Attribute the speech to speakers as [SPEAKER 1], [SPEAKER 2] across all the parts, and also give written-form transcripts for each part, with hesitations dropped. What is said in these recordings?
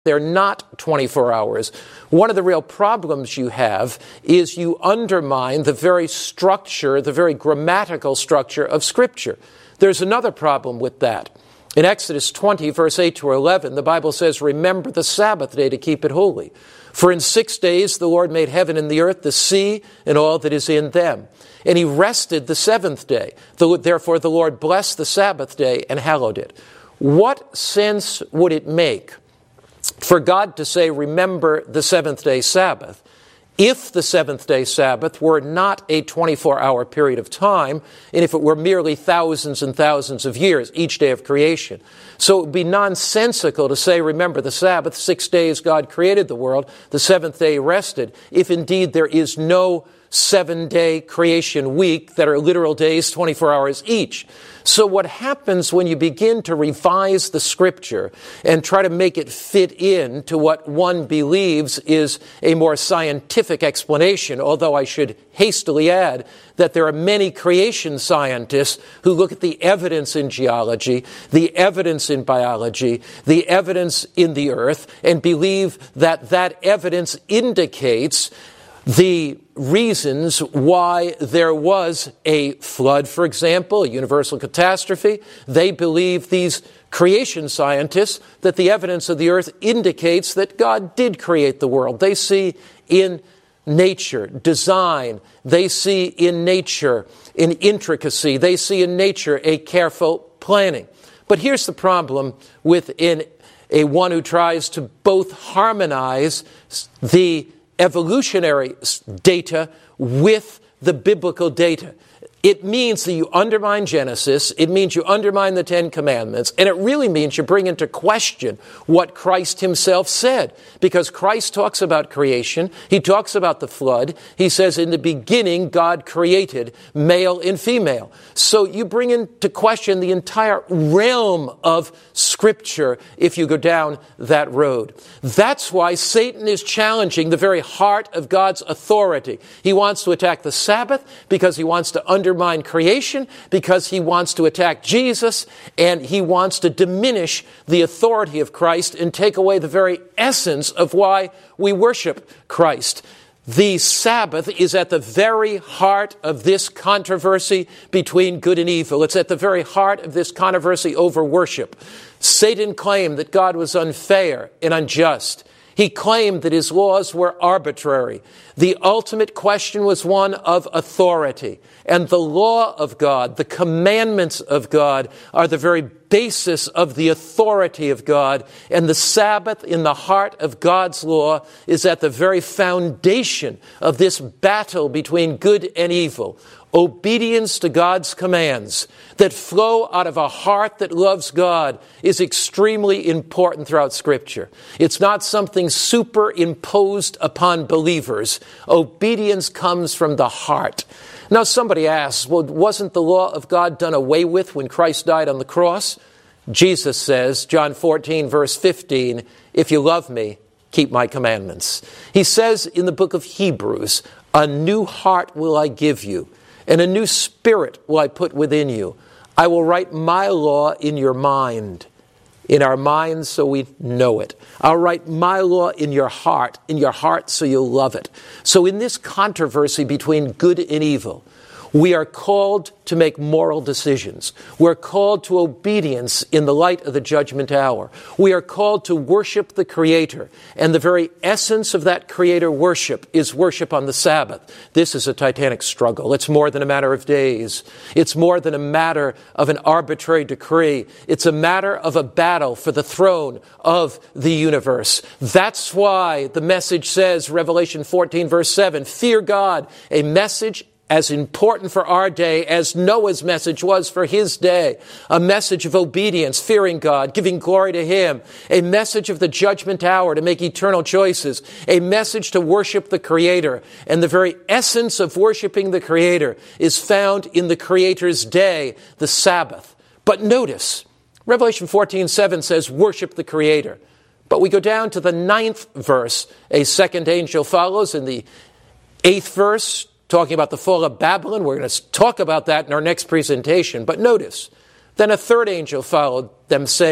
[SPEAKER 1] They're not 24 hours. One of the real problems you have is you undermine the very structure, the very grammatical structure of Scripture. There's another problem with that. In Exodus 20, verse 8 to 11, the Bible says, "Remember the Sabbath day to keep it holy. For in 6 days the Lord made heaven and the earth, the sea, and all that is in them. And he rested the seventh day. Therefore the Lord blessed the Sabbath day and hallowed it." What sense would it make for God to say, "Remember the seventh-day Sabbath," if the seventh-day Sabbath were not a 24-hour period of time, and if it were merely thousands and thousands of years, each day of creation? So it would be nonsensical to say, "Remember the Sabbath, 6 days God created the world, the seventh day rested," if indeed there is no 7-day creation week that are literal days, 24 hours each. So what happens when you begin to revise the Scripture and try to make it fit in to what one believes is a more scientific explanation, although I should hastily add that there are many creation scientists who look at the evidence in geology, the evidence in biology, the evidence in the earth, and believe that that evidence indicates the reasons why there was a flood, for example, a universal catastrophe. They believe, these creation scientists, that the evidence of the earth indicates that God did create the world. They see in nature design. They see in nature an intricacy. They see in nature a careful planning. But here's the problem with a one who tries to both harmonize the evolutionary data with the biblical data. It means that you undermine Genesis, it means you undermine the Ten Commandments, and it really means you bring into question what Christ himself said. Because Christ talks about creation, he talks about the flood, he says, "In the beginning God created male and female." So you bring into question the entire realm of Scripture if you go down that road. That's why Satan is challenging the very heart of God's authority. He wants to attack the Sabbath because he wants to undermine creation, because he wants to attack Jesus, and he wants to diminish the authority of Christ and take away the very essence of why we worship Christ. The Sabbath is at the very heart of this controversy between good and evil. It's at the very heart of this controversy over worship. Satan claimed that God was unfair and unjust. He claimed that his laws were arbitrary. The ultimate question was one of authority. And the law of God, the commandments of God, are the very basis of the authority of God. And the Sabbath in the heart of God's law is at the very foundation of this battle between good and evil. Obedience to God's commands that flow out of a heart that loves God is extremely important throughout Scripture. It's not something superimposed upon believers. Obedience comes from the heart. Now somebody asks, well, wasn't the law of God done away with when Christ died on the cross? Jesus says, John 14, verse 15, "If you love me, keep my commandments." He says in the book of Hebrews, "A new heart will I give you, and a new spirit will I put within you. I will write my law in your mind." In our minds so we know it. I'll write my law in your heart so you'll love it. So in this controversy between good and evil, we are called to make moral decisions. We're called to obedience in the light of the judgment hour. We are called to worship the Creator. And the very essence of that Creator worship is worship on the Sabbath. This is a titanic struggle. It's more than a matter of days. It's more than a matter of an arbitrary decree. It's a matter of a battle for the throne of the universe. That's why the message says, Revelation 14, verse 7, "Fear God," a message as important for our day as Noah's message was for his day. A message of obedience, fearing God, giving glory to Him. A message of the judgment hour to make eternal choices. A message to worship the Creator. And the very essence of worshiping the Creator is found in the Creator's day, the Sabbath. But notice, Revelation 14:7 says, worship the Creator. But we go down to the 9th verse. A second angel follows in the 8th verse, talking about the fall of Babylon. We're going to talk about that in our next presentation. But notice, then a third angel followed them saying,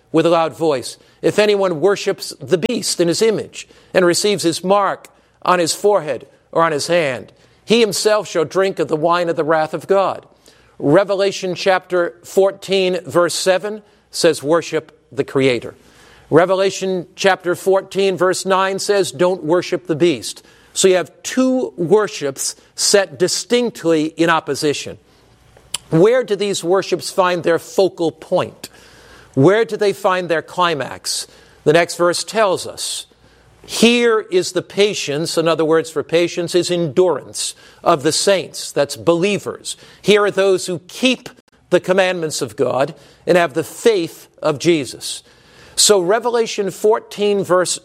[SPEAKER 1] with a loud voice, if anyone worships the beast in his image and receives his mark on his forehead or on his hand, he himself shall drink of the wine of the wrath of God. Revelation chapter 14, verse 7 says, worship the Creator. Revelation chapter 14, verse 9 says, don't worship the beast. So you have two worships set distinctly in opposition. Where do these worships find their focal point? Where do they find their climax? The next verse tells us. Here is the patience, another word for patience is endurance of the saints, that's believers. Here are those who keep the commandments of God and have the faith of Jesus. So Revelation 14 verse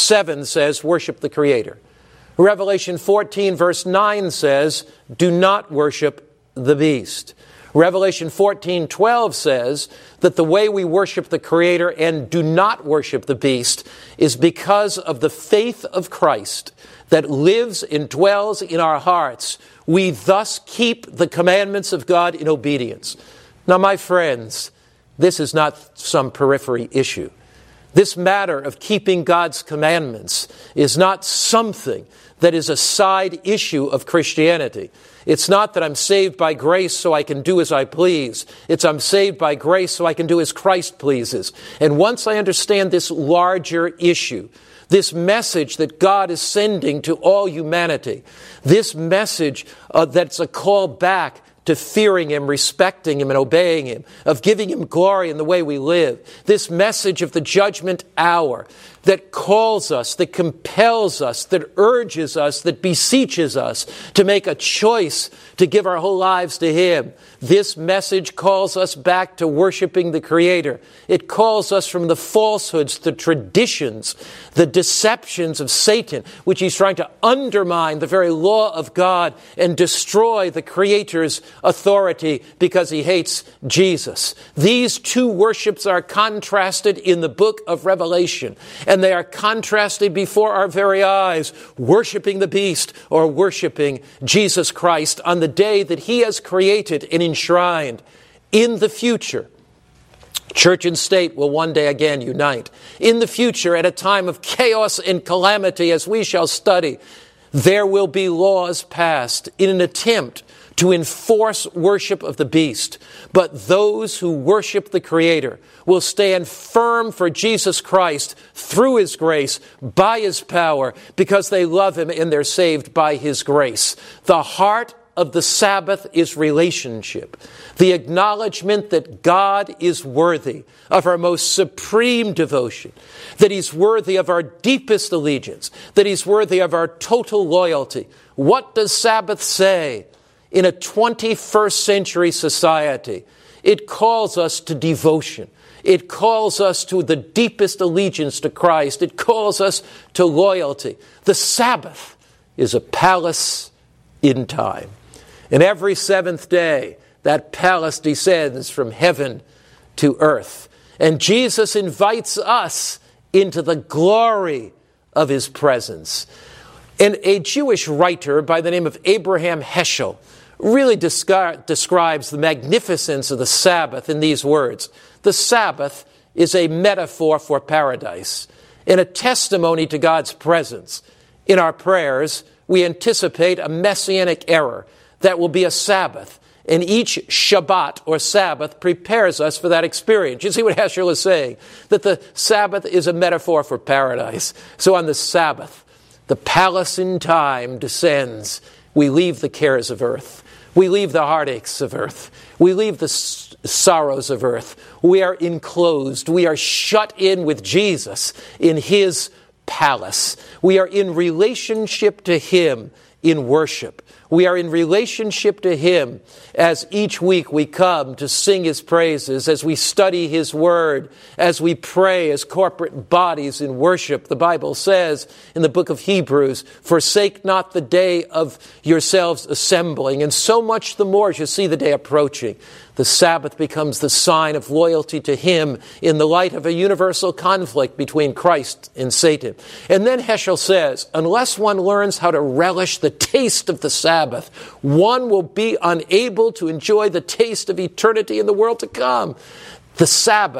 [SPEAKER 1] 7 says, worship the Creator. Revelation 14 verse 9 says, do not worship the beast. Revelation 14:12 says that the way we worship the Creator and do not worship the beast is because of the faith of Christ that lives and dwells in our hearts. We thus keep the commandments of God in obedience. Now, my friends, this is not some periphery issue. This matter of keeping God's commandments is not something that is a side issue of Christianity. It's not that I'm saved by grace so I can do as I please. It's I'm saved by grace so I can do as Christ pleases. And once I understand this larger issue, this message that God is sending to all humanity, this message that's a call back to fearing Him, respecting Him, and obeying Him, of giving Him glory in the way we live, this message of the judgment hour that calls us, that compels us, that urges us, that beseeches us to make a choice to give our whole lives to Him. This message calls us back to worshiping the Creator. It calls us from the falsehoods, the traditions, the deceptions of Satan, which he's trying to undermine the very law of God and destroy the Creator's authority because he hates Jesus. These two worships are contrasted in the book of Revelation, and they are contrasted before our very eyes, worshiping the beast or worshiping Jesus Christ on the day that He has created and enshrined. In the future, church and state will one day again unite. In the future, at a time of chaos and calamity, as we shall study, there will be laws passed in an attempt to enforce worship of the beast. But those who worship the Creator will stand firm for Jesus Christ through His grace, by His power, because they love Him and they're saved by His grace. The heart of the Sabbath is relationship. The acknowledgement that God is worthy of our most supreme devotion, that He's worthy of our deepest allegiance, that He's worthy of our total loyalty. What does Sabbath say? In a 21st century society, it calls us to devotion. It calls us to the deepest allegiance to Christ. It calls us to loyalty. The Sabbath is a palace in time. And every seventh day, that palace descends from heaven to earth. And Jesus invites us into the glory of His presence. And a Jewish writer by the name of Abraham Heschel really describes the magnificence of the Sabbath in these words. The Sabbath is a metaphor for paradise and a testimony to God's presence. In our prayers, we anticipate a messianic era that will be a Sabbath, and each Shabbat or Sabbath prepares us for that experience. You see what Heschel is saying? That the Sabbath is a metaphor for paradise. So on the Sabbath, the palace in time descends. We leave the cares of earth. We leave the heartaches of earth. We leave the sorrows of earth. We are enclosed. We are shut in with Jesus in His palace. We are in relationship to Him in worship. We are in relationship to Him as each week we come to sing His praises, as we study His Word, as we pray as corporate bodies in worship. The Bible says in the book of Hebrews, forsake not the day of yourselves assembling, and so much the more as you see the day approaching. The Sabbath becomes the sign of loyalty to Him in the light of a universal conflict between Christ and Satan. And then Heschel says, unless one learns how to relish the taste of the Sabbath, one will be unable to enjoy the taste of eternity in the world to come. The Sabbath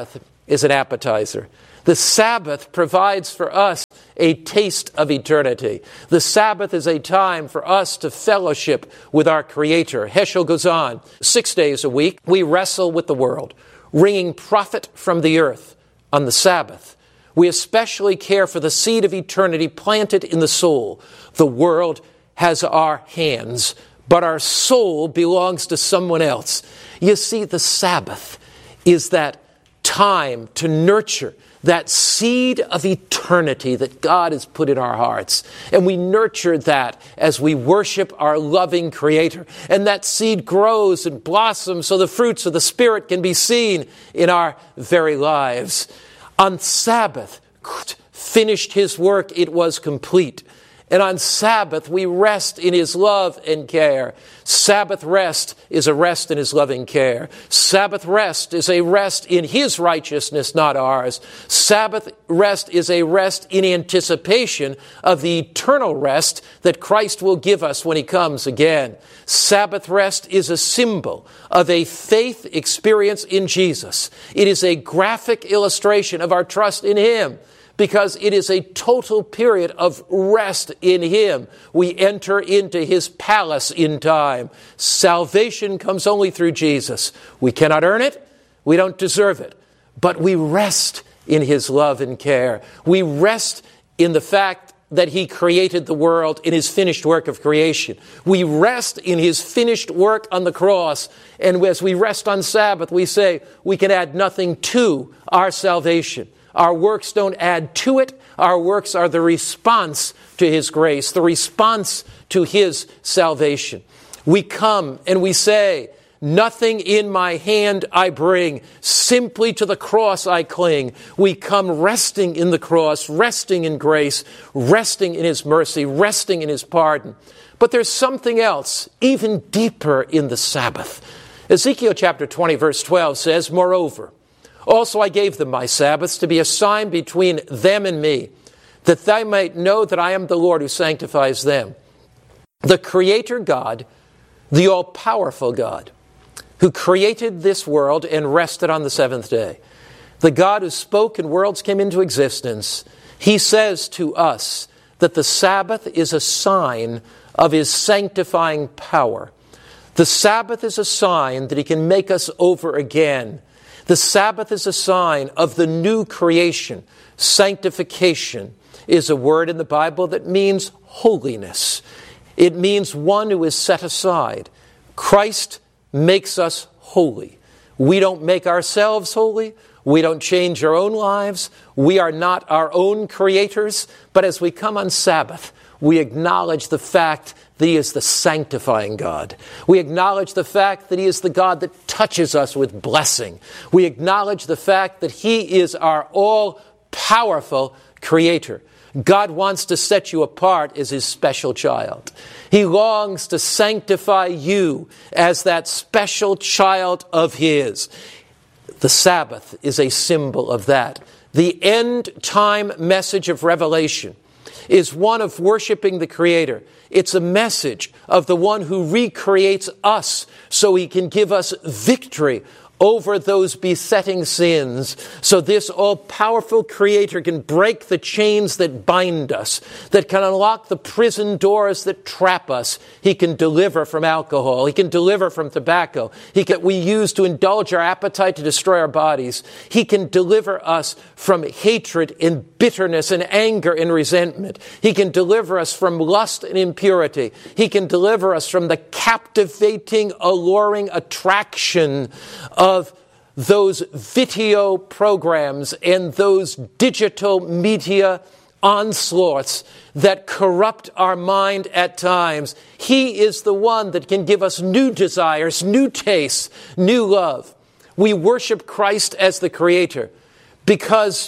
[SPEAKER 1] is an appetizer. The Sabbath provides for us a taste of eternity. The Sabbath is a time for us to fellowship with our Creator. Heschel goes on, 6 days a week, we wrestle with the world, wringing profit from the earth. On the Sabbath, we especially care for the seed of eternity planted in the soul. The world has our hands, but our soul belongs to someone else. You see, the Sabbath is that time to nurture that seed of eternity that God has put in our hearts. And we nurture that as we worship our loving Creator. And that seed grows and blossoms so the fruits of the Spirit can be seen in our very lives. On Sabbath, finished His work, it was complete. And on Sabbath, we rest in His love and care. Sabbath rest is a rest in His loving care. Sabbath rest is a rest in His righteousness, not ours. Sabbath rest is a rest in anticipation of the eternal rest that Christ will give us when He comes again. Sabbath rest is a symbol of a faith experience in Jesus. It is a graphic illustration of our trust in Him, because it is a total period of rest in Him. We enter into His palace in time. Salvation comes only through Jesus. We cannot earn it. We don't deserve it. But we rest in His love and care. We rest in the fact that He created the world in His finished work of creation. We rest in His finished work on the cross. And as we rest on Sabbath, we say we can add nothing to our salvation. Our works don't add to it. Our works are the response to His grace, the response to His salvation. We come and we say, nothing in my hand I bring, simply to the cross I cling. We come resting in the cross, resting in grace, resting in His mercy, resting in His pardon. But there's something else, even deeper in the Sabbath. Ezekiel chapter 20, verse 12 says, moreover, also I gave them my Sabbaths to be a sign between them and me, that they might know that I am the Lord who sanctifies them. The Creator God, the all-powerful God, who created this world and rested on the seventh day. The God who spoke and worlds came into existence. He says to us that the Sabbath is a sign of His sanctifying power. The Sabbath is a sign that He can make us over again. The Sabbath is a sign of the new creation. Sanctification is a word in the Bible that means holiness. It means one who is set aside. Christ makes us holy. We don't make ourselves holy. We don't change our own lives. We are not our own creators. But as we come on Sabbath, we acknowledge the fact that He is the sanctifying God. We acknowledge the fact that He is the God that touches us with blessing. We acknowledge the fact that He is our all-powerful Creator. God wants to set you apart as His special child. He longs to sanctify you as that special child of His. The Sabbath is a symbol of that. The end-time message of Revelation is one of worshiping the Creator. It's a message of the one who recreates us so He can give us victory over those besetting sins, so this all-powerful Creator can break the chains that bind us, that can unlock the prison doors that trap us. He can deliver from alcohol. He can deliver from tobacco. We use to indulge our appetite to destroy our bodies. He can deliver us from hatred and bitterness and anger and resentment. He can deliver us from lust and impurity. He can deliver us from the captivating, alluring attraction of those video programs and those digital media onslaughts that corrupt our mind at times. He is the one that can give us new desires, new tastes, new love. We worship Christ as the Creator because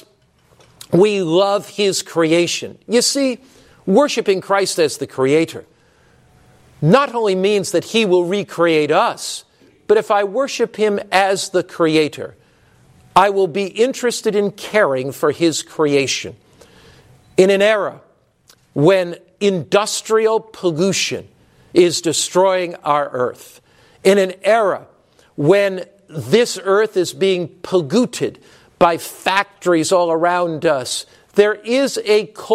[SPEAKER 1] we love His creation. You see, worshiping Christ as the Creator not only means that He will recreate us, but if I worship Him as the Creator, I will be interested in caring for His creation. In an era when industrial pollution is destroying our earth, in an era when this earth is being polluted by factories all around us. There is a